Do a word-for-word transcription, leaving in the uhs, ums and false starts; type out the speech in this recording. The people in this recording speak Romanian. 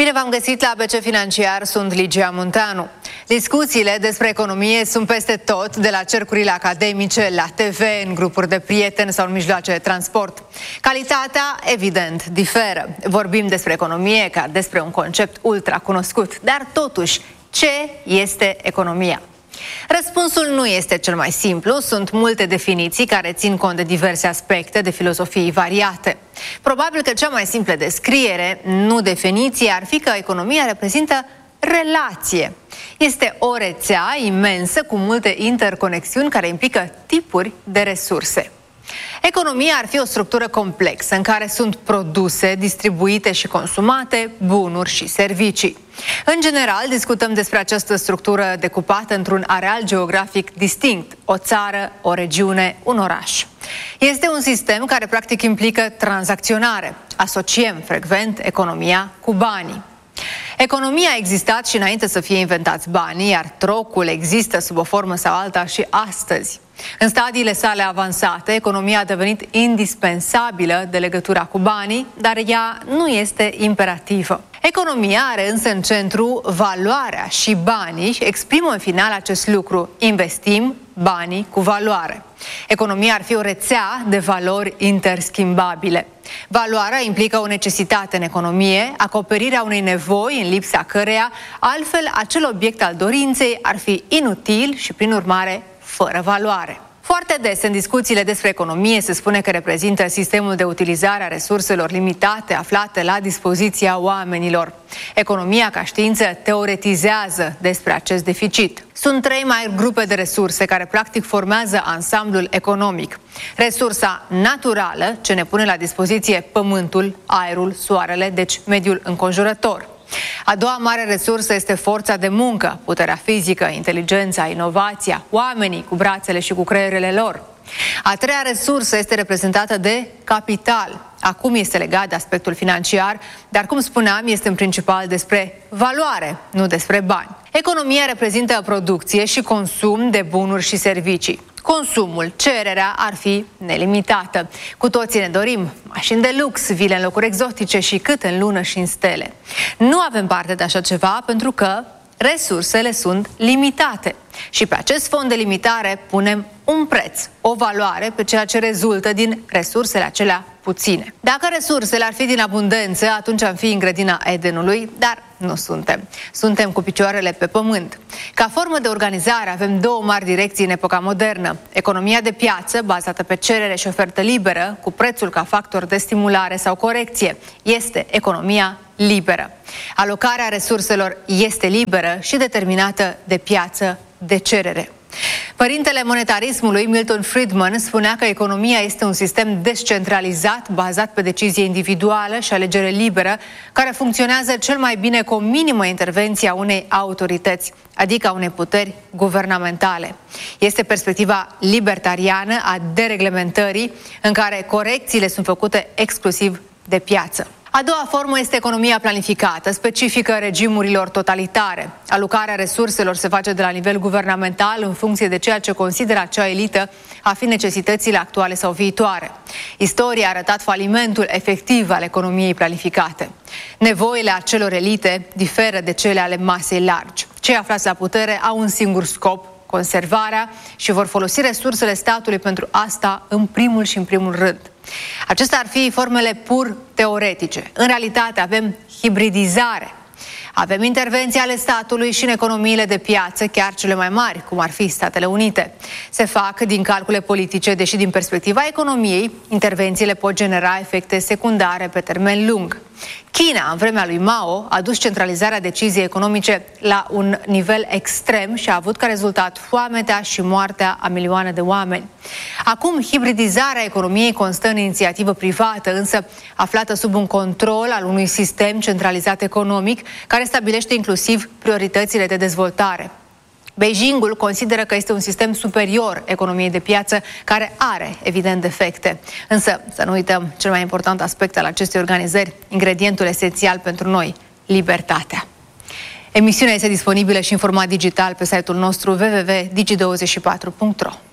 Bine v-am găsit la A B C Financiar, sunt Ligia Munteanu. Discuțiile despre economie sunt peste tot, de la cercurile academice, la T V, în grupuri de prieteni sau în mijloace de transport. Calitatea, evident, diferă. Vorbim despre economie ca despre un concept ultra cunoscut, dar totuși, ce este economia? Răspunsul nu este cel mai simplu, sunt multe definiții care țin cont de diverse aspecte de filozofii variate. Probabil că cea mai simplă descriere, nu definiție, ar fi că economia reprezintă relație. Este o rețea imensă cu multe interconexiuni care implică tipuri de resurse. Economia ar fi o structură complexă în care sunt produse, distribuite și consumate, bunuri și servicii. În general, discutăm despre această structură decupată într-un areal geografic distinct, o țară, o regiune, un oraș. Este un sistem care practic implică tranzacționare. Asociem frecvent economia cu banii. Economia a existat și înainte să fie inventați banii, iar trocul există sub o formă sau alta și astăzi. În stadiile sale avansate, economia a devenit indispensabilă de legătura cu banii, dar ea nu este imperativă. Economia are însă în centru valoarea și banii și exprimă în final acest lucru. Investim banii cu valoare. Economia ar fi o rețea de valori interschimbabile. Valoarea implică o necesitate în economie, acoperirea unei nevoi în lipsa căreia, altfel acel obiect al dorinței ar fi inutil și prin urmare fără valoare. Foarte des în discuțiile despre economie se spune că reprezintă sistemul de utilizare a resurselor limitate aflate la dispoziția oamenilor. Economia ca știință teoretizează despre acest deficit. Sunt trei mari grupe de resurse care practic formează ansamblul economic. Resursa naturală, ce ne pune la dispoziție pământul, aerul, soarele, deci mediul înconjurător. A doua mare resursă este forța de muncă, puterea fizică, inteligența, inovația, oamenii cu brațele și cu creierele lor. A treia resursă este reprezentată de capital. Acum este legat de aspectul financiar, dar cum spuneam, este în principal despre valoare, nu despre bani. Economia reprezintă producție și consum de bunuri și servicii. Consumul, cererea ar fi nelimitată. Cu toții ne dorim mașini de lux, vile în locuri exotice și cât în lună și în stele. Nu avem parte de așa ceva pentru că resursele sunt limitate. Și pe acest fond de limitare punem un preț, o valoare pe ceea ce rezultă din resursele acelea puține. Dacă resursele ar fi din abundență, atunci am fi în grădina Edenului, dar nu suntem. Suntem cu picioarele pe pământ. Ca formă de organizare avem două mari direcții în epoca modernă. Economia de piață, bazată pe cerere și ofertă liberă, cu prețul ca factor de stimulare sau corecție. Este economia liberă. Alocarea resurselor este liberă și determinată de piață, de cerere. Părintele monetarismului, Milton Friedman, spunea că economia este un sistem descentralizat, bazat pe decizie individuală și alegere liberă, care funcționează cel mai bine cu o minimă intervenție a unei autorități, adică a unei puteri guvernamentale. Este perspectiva libertariană a dereglementării, în care corecțiile sunt făcute exclusiv de piață. A doua formă este economia planificată, specifică regimurilor totalitare. Alocarea resurselor se face de la nivel guvernamental în funcție de ceea ce consideră acea elită a fi necesitățile actuale sau viitoare. Istoria a arătat falimentul efectiv al economiei planificate. Nevoile acelor elite diferă de cele ale masei largi. Cei aflați la putere au un singur scop: conservarea, și vor folosi resursele statului pentru asta în primul și în primul rând. Acestea ar fi formele pur teoretice. În realitate avem hibridizare. Avem intervenții ale statului și în economiile de piață, chiar cele mai mari, cum ar fi Statele Unite. Se fac din calcule politice, deși din perspectiva economiei, intervențiile pot genera efecte secundare pe termen lung. China, în vremea lui Mao, a dus centralizarea deciziei economice la un nivel extrem și a avut ca rezultat foametea și moartea a milioane de oameni. Acum, hibridizarea economiei constă în inițiativă privată, însă aflată sub un control al unui sistem centralizat economic, care stabilește inclusiv prioritățile de dezvoltare. Beijingul consideră că este un sistem superior economiei de piață, care are, evident, defecte. Însă, să nu uităm cel mai important aspect al acestei organizări, ingredientul esențial pentru noi, libertatea. Emisiunea este disponibilă și în format digital pe site-ul nostru w w w punct digi douăzeci și patru punct ro.